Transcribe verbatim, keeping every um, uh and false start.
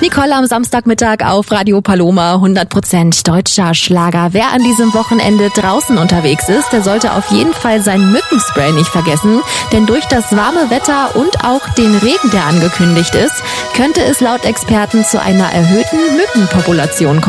Nicole am Samstagmittag auf Radio Paloma, hundert Prozent deutscher Schlager. Wer an diesem Wochenende draußen unterwegs ist, der sollte auf jeden Fall sein Mückenspray nicht vergessen. Denn durch das warme Wetter und auch den Regen, der angekündigt ist, könnte es laut Experten zu einer erhöhten Mückenpopulation kommen.